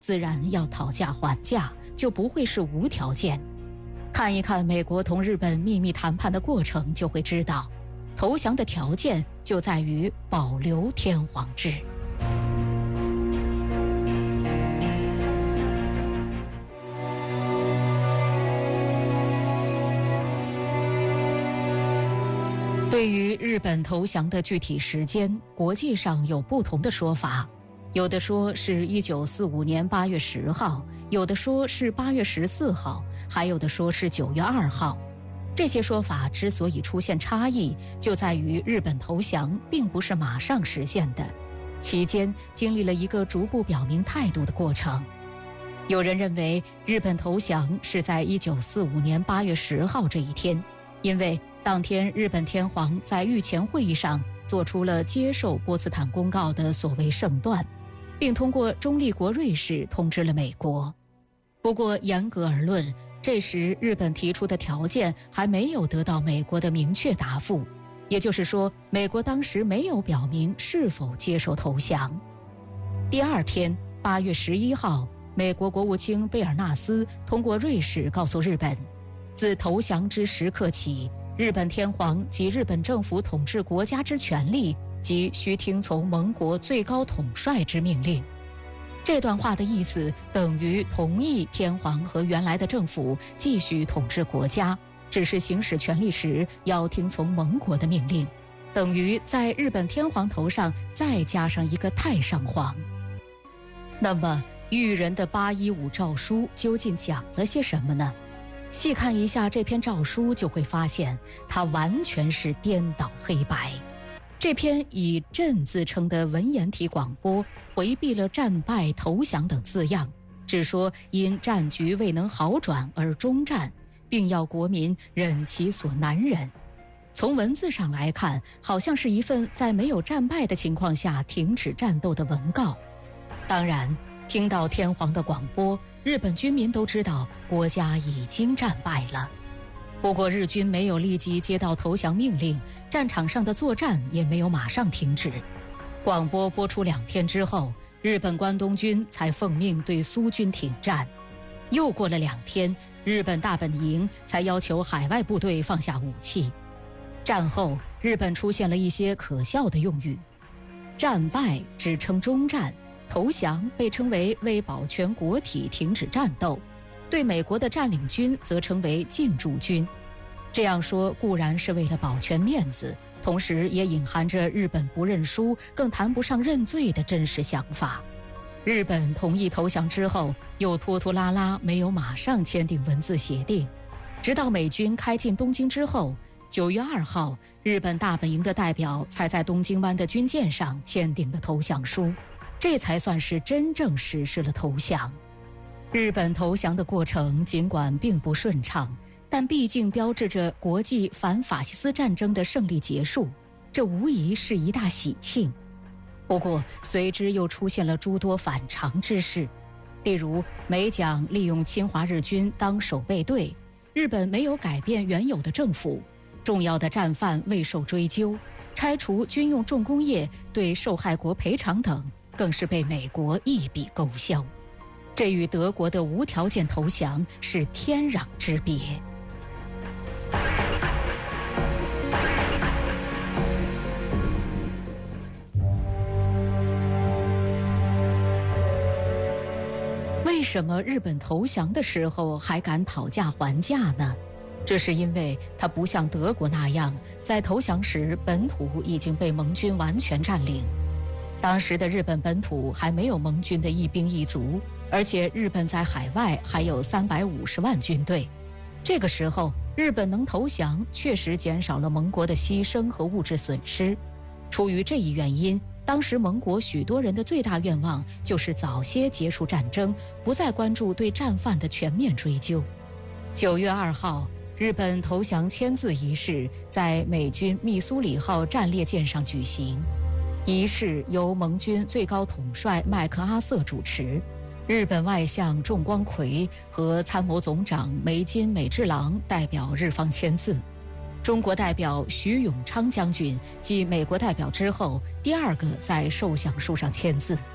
自然要讨价还价，就不会是无条件。看一看美国同日本秘密谈判的过程，就会知道，投降的条件就在于保留天皇制。对于日本投降的具体时间，国际上有不同的说法，有的说是1945年8月10号，有的说是8月14号，还有的说是9月2号。这些说法之所以出现差异，就在于日本投降并不是马上实现的，期间经历了一个逐步表明态度的过程。有人认为日本投降是在1945年8月10号这一天，因为当天日本天皇在御前会议上做出了接受波茨坦公告的所谓圣断，并通过中立国瑞士通知了美国。不过严格而论，这时日本提出的条件还没有得到美国的明确答复，也就是说，美国当时没有表明是否接受投降。第二天8月11号，美国国务卿贝尔纳斯通过瑞士告诉日本，自投降之时刻起，日本天皇及日本政府统治国家之权利，即须听从盟国最高统帅之命令。这段话的意思等于同意天皇和原来的政府继续统治国家，只是行使权力时要听从盟国的命令，等于在日本天皇头上再加上一个太上皇。那么裕仁的815诏书究竟讲了些什么呢？细看一下这篇诏书，就会发现它完全是颠倒黑白。这篇以朕自称的文言体广播回避了战败、投降等字样，只说因战局未能好转而终战，并要国民忍其所难忍。从文字上来看，好像是一份在没有战败的情况下停止战斗的文告。当然，听到天皇的广播，日本军民都知道国家已经战败了。不过日军没有立即接到投降命令，战场上的作战也没有马上停止。广播播出2天之后，日本关东军才奉命对苏军停战。又过了2天，日本大本营才要求海外部队放下武器。战后，日本出现了一些可笑的用语，战败只称终战，投降被称为保全国体停止战斗，对美国的占领军则称为进驻军。这样说固然是为了保全面子，同时也隐含着日本不认输，更谈不上认罪的真实想法。日本同意投降之后，又拖拖拉拉没有马上签订文字协定，直到美军开进东京之后，9月2号，日本大本营的代表才在东京湾的军舰上签订了投降书，这才算是真正实施了投降。日本投降的过程尽管并不顺畅，但毕竟标志着国际反法西斯战争的胜利结束，这无疑是一大喜庆。不过随之又出现了诸多反常之事，例如美蒋利用侵华日军当守备队，日本没有改变原有的政府，重要的战犯未受追究，拆除军用重工业，对受害国赔偿等，更是被美国一笔勾销。这与德国的无条件投降是天壤之别。为什么日本投降的时候还敢讨价还价呢？这是因为它不像德国那样，在投降时本土已经被盟军完全占领。当时的日本本土还没有盟军的一兵一卒，而且日本在海外还有350万军队。这个时候，日本能投降，确实减少了盟国的牺牲和物质损失。出于这一原因，当时盟国许多人的最大愿望就是早些结束战争，不再关注对战犯的全面追究。9月2号，日本投降签字仪式在美军密苏里号战列舰上举行。仪式由盟军最高统帅麦克阿瑟主持，日本外相重光葵和参谋总长梅津美治郎代表日方签字。中国代表徐永昌将军继美国代表之后，第2个在受降书上签字。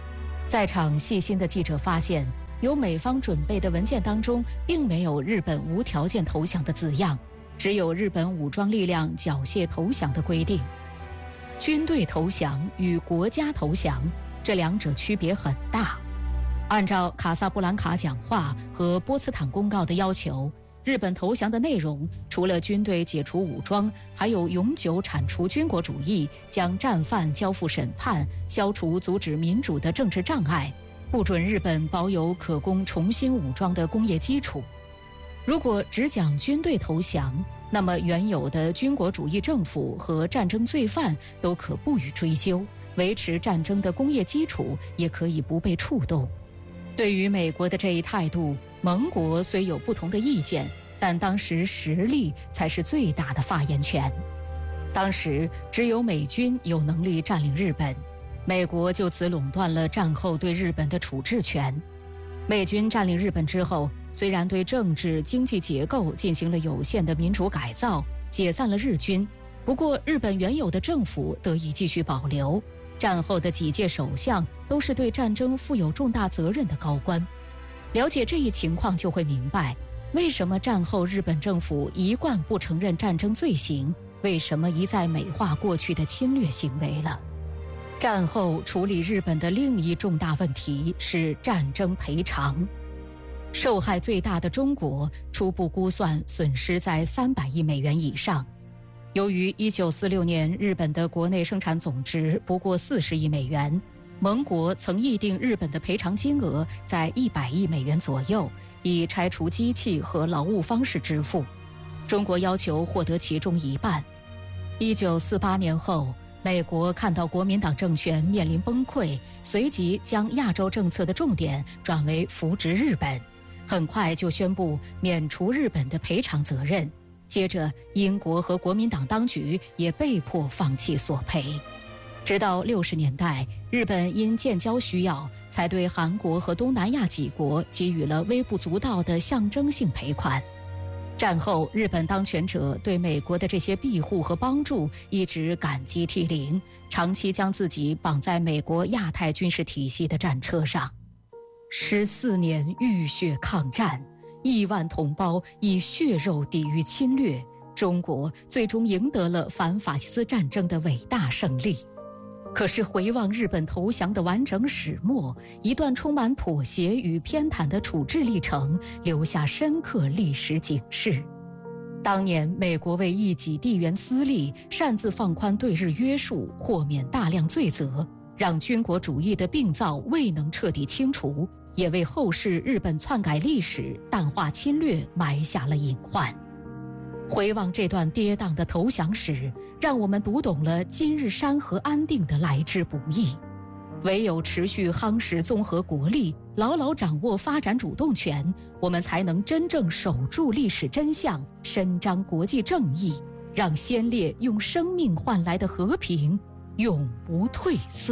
在场细心的记者发现，由美方准备的文件当中并没有日本无条件投降的字样，只有日本武装力量缴械投降的规定。军队投降与国家投降，这两者区别很大。按照卡萨布兰卡讲话和波茨坦公告的要求，日本投降的内容除了军队解除武装，还有永久铲除军国主义，将战犯交付审判，消除阻止民主的政治障碍，不准日本保有可供重新武装的工业基础。如果只讲军队投降，那么原有的军国主义政府和战争罪犯都可不予追究，维持战争的工业基础也可以不被触动。对于美国的这一态度，盟国虽有不同的意见，但当时实力才是最大的发言权。当时只有美军有能力占领日本，美国就此垄断了战后对日本的处置权。美军占领日本之后，虽然对政治经济结构进行了有限的民主改造，解散了日军，不过日本原有的政府得以继续保留。战后的几届首相都是对战争负有重大责任的高官。了解这一情况就会明白，为什么战后日本政府一贯不承认战争罪行，为什么一再美化过去的侵略行为了。战后处理日本的另一重大问题是战争赔偿。受害最大的中国初步估算损失在300亿美元以上。由于1946年日本的国内生产总值不过40亿美元，盟国曾议定日本的赔偿金额在100亿美元左右，以拆除机器和劳务方式支付。中国要求获得其中一半。1948年后，美国看到国民党政权面临崩溃，随即将亚洲政策的重点转为扶植日本，很快就宣布免除日本的赔偿责任。接着，英国和国民党当局也被迫放弃索赔。直到60年代，日本因建交需要，才对韩国和东南亚几国给予了微不足道的象征性赔款。战后，日本当权者对美国的这些庇护和帮助一直感激涕零，长期将自己绑在美国亚太军事体系的战车上。14年浴血抗战，1万同胞以血肉抵御侵略，中国最终赢得了反法西斯战争的伟大胜利。可是回望日本投降的完整始末，一段充满妥协与偏袒的处置历程，留下深刻历史警示。当年美国为一己地缘私利，擅自放宽对日约束，豁免大量罪责，让军国主义的病灶未能彻底清除，也为后世日本篡改历史、淡化侵略埋下了隐患。回望这段跌宕的投降史，让我们读懂了今日山河安定的来之不易。唯有持续夯实综合国力，牢牢掌握发展主动权，我们才能真正守住历史真相，伸张国际正义，让先烈用生命换来的和平永不褪色。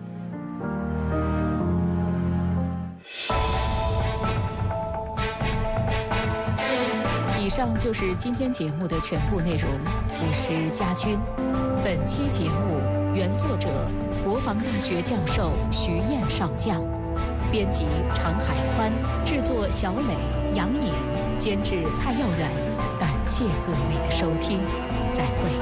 以上就是今天节目的全部内容，我是佳君。本期节目原作者国防大学教授徐燕上将，编辑常海宽，制作小磊、杨颖，监制蔡耀远。感谢各位的收听，再会。